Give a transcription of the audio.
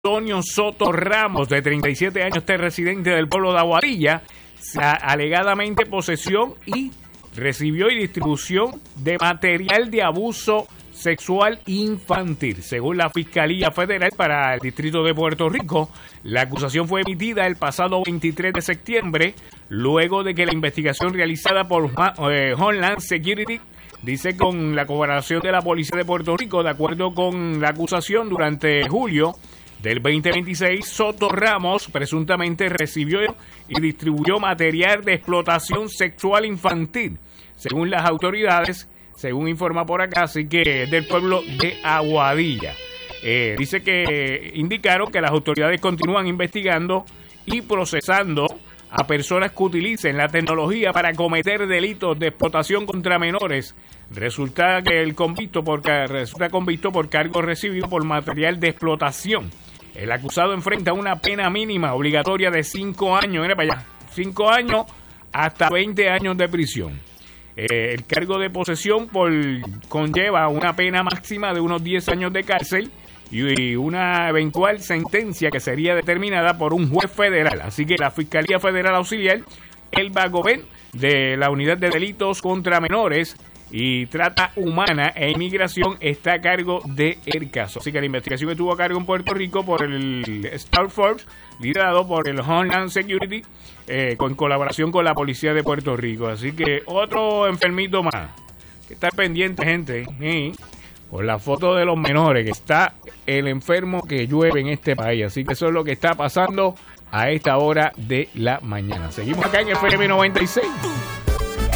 Antonio Soto Ramos, de 37 años, este residente del pueblo de Aguadilla, alegadamente posesión y recibió y distribución de material de abuso sexual infantil. Según la Fiscalía Federal para el Distrito de Puerto Rico, la acusación fue emitida el pasado 23 de septiembre, luego de que la investigación realizada por Homeland Security dice con la colaboración de la Policía de Puerto Rico, de acuerdo con la acusación, durante julio del 2026, Soto Ramos presuntamente recibió y distribuyó material de explotación sexual infantil, según las autoridades, según informa por acá, así que del pueblo de Aguadilla. Dice que indicaron que las autoridades continúan investigando y procesando a personas que utilicen la tecnología para cometer delitos de explotación contra menores. Resulta convicto por cargos recibidos por material de explotación. El acusado enfrenta una pena mínima obligatoria de 5 años, mira para allá, 5 años hasta 20 años de prisión. El cargo de posesión conlleva una pena máxima de unos 10 años de cárcel y una eventual sentencia que sería determinada por un juez federal. Así que la Fiscalía Federal Auxiliar, Elba Gobén, de la Unidad de Delitos contra Menores y Trata Humana e Inmigración, está a cargo del caso. Así que la investigación estuvo a cargo en Puerto Rico por el Star Force, liderado por el Homeland Security, con colaboración con la Policía de Puerto Rico. Así que otro enfermito más. Que estar pendiente, gente, por la foto de los menores, que está el enfermo que llueve en este país. Así que eso es lo que está pasando a esta hora de la mañana. Seguimos acá en FM 96.